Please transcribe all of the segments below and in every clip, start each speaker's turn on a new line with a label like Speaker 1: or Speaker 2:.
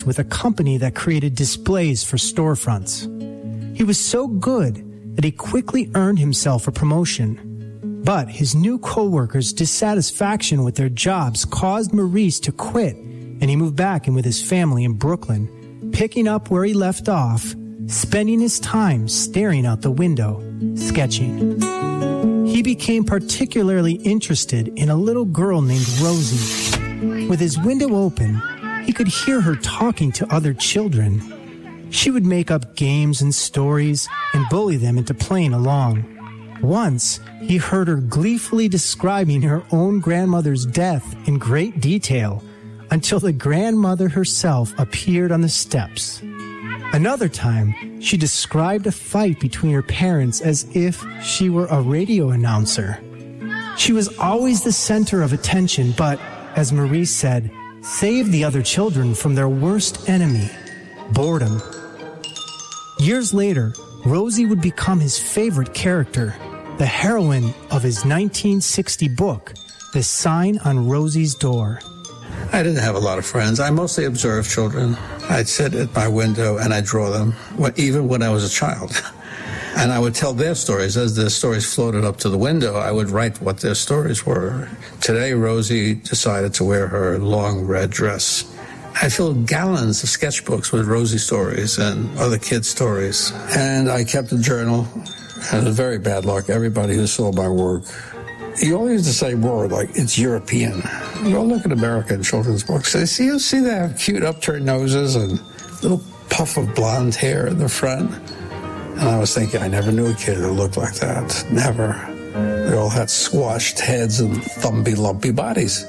Speaker 1: tasked with a company that created displays for storefronts. He was so good that he quickly earned himself a promotion. But his new co-workers' dissatisfaction with their jobs caused Maurice to quit, and he moved back in with his family in Brooklyn, picking up where he left off, spending his time staring out the window, sketching. He became particularly interested in a little girl named Rosie. With his window open, he could hear her talking to other children. She would make up games and stories and bully them into playing along. Once, he heard her gleefully describing her own grandmother's death in great detail until the grandmother herself appeared on the steps. Another time, she described a fight between her parents as if she were a radio announcer. She was always the center of attention, but, as Maurice said, saved the other children from their worst enemy, boredom. Years later, Rosie would become his favorite character, the heroine of his 1960 book, The Sign on Rosie's Door.
Speaker 2: I didn't have a lot of friends. I mostly observed children. I'd sit at my window and I'd draw them, even when I was a child. And I would tell their stories. As their stories floated up to the window, I would write what their stories were. Today, Rosie decided to wear her long red dress. I filled gallons of sketchbooks with Rosie stories and other kids' stories. And I kept a journal. And it was very bad luck. Everybody who saw my work, you only use the same word, like it's European. Go look at American children's books. You see they have cute upturned noses and little puff of blonde hair in the front. And I was thinking, I never knew a kid who looked like that. Never. They all had squashed heads and thumpy, lumpy bodies.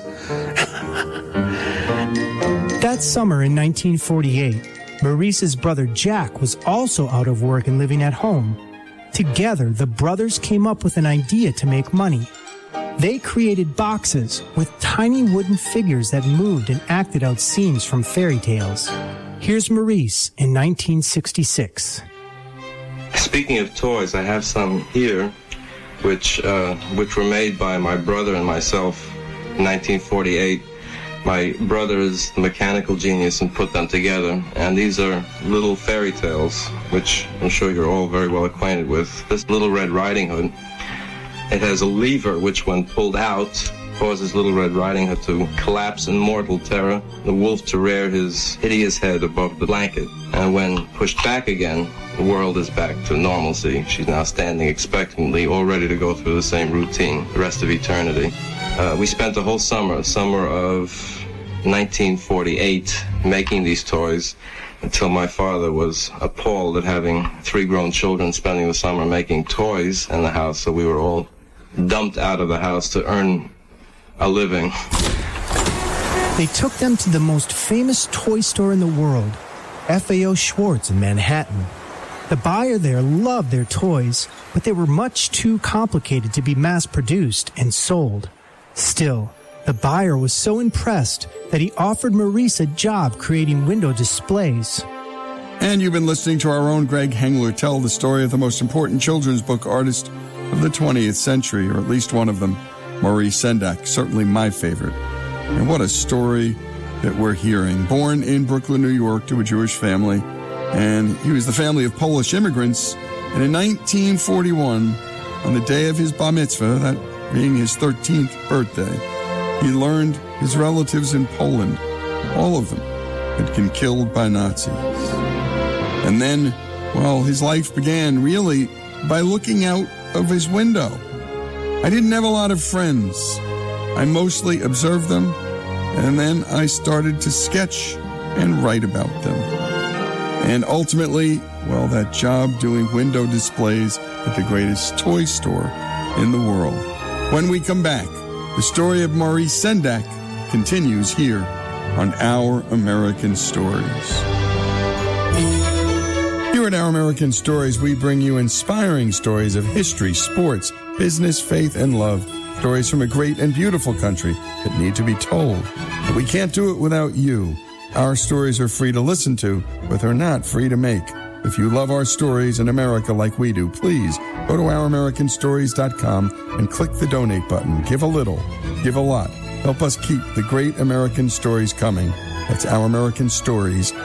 Speaker 1: That summer in 1948, Maurice's brother Jack was also out of work and living at home. Together, the brothers came up with an idea to make money. They created boxes with tiny wooden figures that moved and acted out scenes from fairy tales. Here's Maurice in 1966.
Speaker 3: Speaking of toys, I have some here, which were made by my brother and myself in 1948. My brother is the mechanical genius and put them together, and these are little fairy tales, which I'm sure you're all very well acquainted with. This Little Red Riding Hood, it has a lever which, when pulled out, causes Little Red Riding Hood to collapse in mortal terror, the wolf to rear his hideous head above the blanket, and when pushed back again, the world is back to normalcy. She's now standing expectantly, all ready to go through the same routine the rest of eternity. We spent the whole summer of 1948, making these toys until my father was appalled at having 3 grown children spending the summer making toys in the house, so we were all dumped out of the house to earn a living.
Speaker 1: They took them to the most famous toy store in the world, FAO Schwarz in Manhattan. The buyer there loved their toys, but they were much too complicated to be mass-produced and sold. Still, the buyer was so impressed that he offered Maurice a job creating window displays.
Speaker 4: And you've been listening to our own Greg Hengler tell the story of the most important children's book artist of the 20th century, or at least one of them, Maurice Sendak, certainly my favorite. And what a story that we're hearing. Born in Brooklyn, New York, to a Jewish family, and he was the family of Polish immigrants. And in 1941, on the day of his bar mitzvah, that being his 13th birthday, he learned his relatives in Poland, all of them, had been killed by Nazis. And then, well, his life began really by looking out of his window. I didn't have a lot of friends. I mostly observed them, and then I started to sketch and write about them. And ultimately, well, that job doing window displays at the greatest toy store in the world. When we come back, the story of Maurice Sendak continues here on Our American Stories. Here at Our American Stories, we bring you inspiring stories of history, sports, business, faith, and love. Stories from a great and beautiful country that need to be told. But we can't do it without you. Our stories are free to listen to, but they're not free to make. If you love our stories in America like we do, please go to OurAmericanStories.com and click the donate button. Give a little, give a lot. Help us keep the great American stories coming. That's Our American Stories.